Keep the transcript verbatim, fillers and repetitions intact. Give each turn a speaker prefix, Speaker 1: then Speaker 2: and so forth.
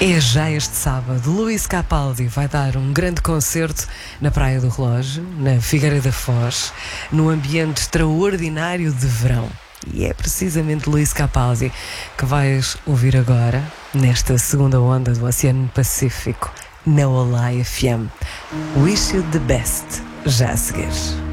Speaker 1: É já este sábado. Luís Capaldi vai dar um grande concerto na Praia do Relógio, na Figueira da Foz, num ambiente extraordinário de verão. E é precisamente Luís Capaldi que vais ouvir agora, nesta segunda onda do Oceano Pacífico, na Olá F M. Wish you the best, já a seguir.